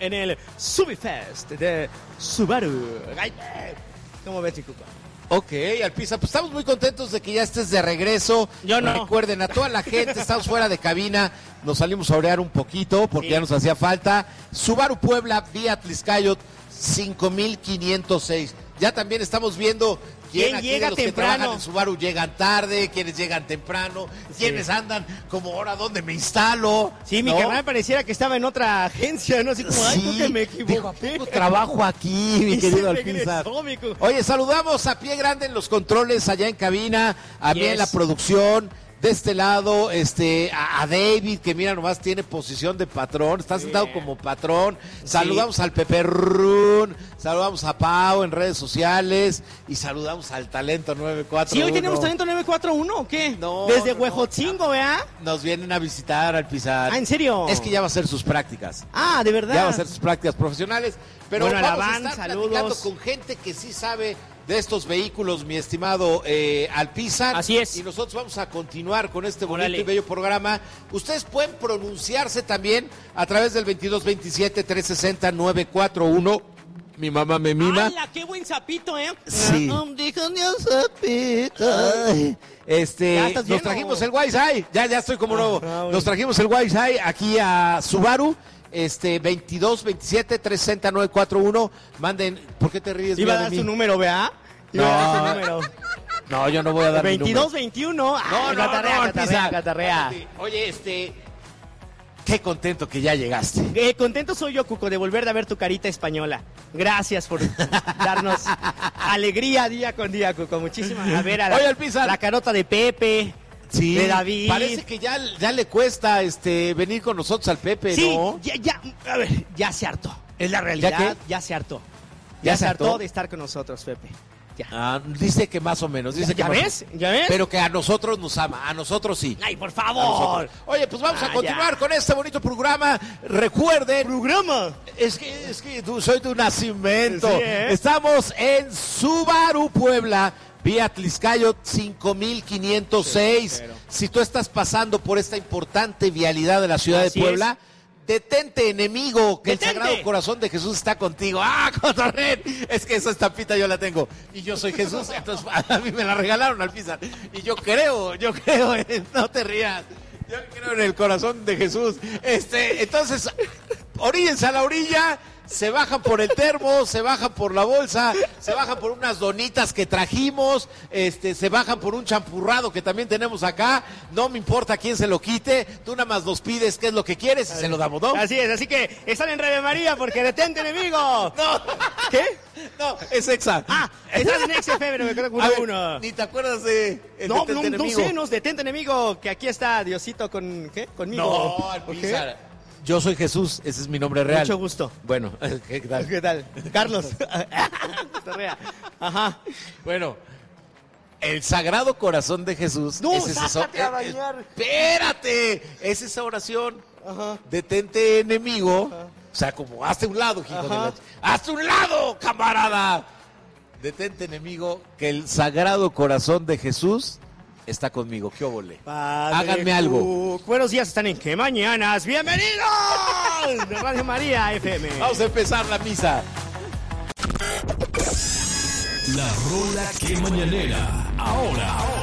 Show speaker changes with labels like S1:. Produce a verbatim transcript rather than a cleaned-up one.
S1: en el Subifest de Subaru. ¿Cómo ves, chico?
S2: Ok, Alpiza, pues estamos muy contentos de que ya estés de regreso.
S1: Yo no.
S2: Recuerden, a toda la gente, estamos fuera de cabina, nos salimos a orear un poquito porque
S1: Sí.
S2: ya nos hacía falta. Subaru Puebla, vía Tliscayot, cinco mil quinientos seis. Ya también estamos viendo quién,
S1: ¿Quién
S2: aquí
S1: llega
S2: de los que
S1: temprano?
S2: trabajan en Subaru llegan tarde, quiénes llegan temprano, quiénes andan como ahora dónde me instalo.
S1: Sí, mi
S2: ¿no?
S1: carnal pareciera que estaba en otra agencia, ¿no? Así como, ay, creo que me
S2: digo, ¿a
S1: equivoqué.
S2: poco trabajo aquí, mi
S1: Y
S2: querido
S1: se
S2: Alpizar?
S1: regresó, mi cu-
S2: Oye, saludamos a Pie Grande en los controles allá en cabina, a mí
S1: Yes.
S2: en la producción. De este lado, este, a, a David, que mira, nomás tiene posición de patrón, está sentado
S1: Yeah.
S2: como patrón. Saludamos al Pepe Run, saludamos a Pau en redes sociales y saludamos al Talento nueve cuatro uno.
S1: Sí, hoy tenemos Talento nueve cuatro uno, ¿o qué?
S2: No,
S1: Desde
S2: no,
S1: Huejotzingo, ¿verdad?
S2: Nos vienen a visitar al Pizar.
S1: Ah, ¿en serio?
S2: Es que ya va a hacer sus prácticas.
S1: Ah, ¿de verdad?
S2: Ya va a hacer sus prácticas profesionales. Pero
S1: Bueno,
S2: vamos
S1: Alaván,
S2: a estar
S1: saludos.
S2: platicando con gente que sí sabe de estos vehículos, mi estimado eh, Alpizar.
S1: Así es.
S2: Y nosotros vamos a continuar con este bonito
S1: Órale.
S2: y bello programa. Ustedes pueden pronunciarse también a través del veintidós veintisiete trescientos sesenta nueve cuatro uno. Mi mamá me mima.
S1: ¡Hala, qué buen sapito, eh!
S2: Sí.
S1: Ah, um, dijo Dios, sapito.
S2: Ay, Este,
S1: Ya estás
S2: nos
S1: lleno.
S2: trajimos el Wi-Fi. Ya, ya estoy como
S1: Ah,
S2: nuevo.
S1: ah, bueno.
S2: Nos trajimos el Wi-Fi aquí a Subaru. Este, veintidós veintisiete trescientos sesenta nueve cuatro uno. Manden, ¿por qué te ríes?
S1: Iba a
S2: mira,
S1: dar
S2: de
S1: su
S2: mí?
S1: número, ¿verdad? Iba a dar su
S2: No.
S1: número.
S2: No, yo no voy a dar mi
S1: veintidós
S2: número.
S1: veintiuno.
S2: No,
S1: Ah,
S2: no,
S1: catarrea,
S2: no,
S1: catarrea,
S2: Alpizar.
S1: catarrea.
S2: Oye, este, qué contento que ya llegaste.
S1: Eh, contento soy yo, Cuco, de volver a ver tu carita española. Gracias por darnos alegría día con día, Cuco. Muchísimas. A ver, a la,
S2: Oye, Alpizar.
S1: la carota de Pepe,
S2: Sí,
S1: de David.
S2: parece que ya, ya le cuesta este venir con nosotros al Pepe,
S1: Sí,
S2: ¿no?
S1: ya, ya, a ver, ya se hartó. Es la realidad,
S2: ¿Ya
S1: ya,
S2: qué?
S1: se hartó.
S2: ¿Ya
S1: Ya,
S2: se
S1: se hartó
S2: hartó?
S1: de estar con nosotros, Pepe. Ya.
S2: Ah, dice que más o menos. Dice
S1: ¿Ya,
S2: que
S1: ya
S2: más-
S1: ves? ¿Ya ves?
S2: Pero que a nosotros nos ama, a nosotros sí.
S1: Ay, por
S2: A
S1: favor.
S2: nosotros. Oye, pues vamos a
S1: Ah,
S2: continuar
S1: ya.
S2: con este bonito programa. Recuerden,
S1: Programa.
S2: es que, es que tú- soy de un nacimiento.
S1: Sí, ¿eh?
S2: Estamos en Subaru Puebla, vía Tliscayot cinco mil quinientos seis.
S1: pero-
S2: Si tú estás pasando por esta importante vialidad de la ciudad
S1: Así
S2: de Puebla, detente, enemigo, que
S1: Detente.
S2: el Sagrado Corazón de Jesús está contigo. ¡Ah, cotorrén! Es que esa estampita yo la tengo. Y yo soy Jesús, entonces a mí me la regalaron al Pizar. Y yo creo, yo creo, en- no te rías. Yo creo en el corazón de Jesús. Este, entonces, oríllense a la orilla, se bajan por el termo, se bajan por la bolsa, se bajan por unas donitas que trajimos, este, se bajan por un champurrado que también tenemos acá. No me importa quién se lo quite, tú nada más nos pides qué es lo que quieres y se lo damos, ¿no?
S1: Así es, así que están en Radio María porque detente, enemigo.
S2: No.
S1: ¿Qué?
S2: No, es exa.
S1: Ah, estás en X F M, me acuerdo
S2: A ver,
S1: uno.
S2: ni te acuerdas de el
S1: No,
S2: Detente
S1: no, no
S2: Enemigo.
S1: sé, nos detente, enemigo, que aquí está Diosito con, ¿qué? Conmigo.
S2: No, al Pizar. Yo soy Jesús, ese es mi nombre real.
S1: Mucho gusto.
S2: Bueno, ¿qué tal?
S1: ¿Qué tal? Carlos. Torrea. Ajá.
S2: Bueno, el Sagrado Corazón de Jesús.
S1: No,
S2: es esa-
S1: sácate a
S2: eh, eh,
S1: bañar.
S2: Espérate, es esa oración.
S1: Ajá.
S2: Detente, enemigo. O sea, como hazte un lado, hijo de
S1: Ajá.
S2: la ch- ¡Hazte un lado, camarada! Detente, enemigo, que el Sagrado Corazón de Jesús está conmigo. ¿Qué óvole?
S1: Padre
S2: Háganme algo.
S1: Cook. Buenos días, están en ¿Qué Mañanas? ¡Bienvenidos! De Radio María F M.
S2: Vamos a empezar la misa.
S3: La rola que mañanera. Ahora, ahora.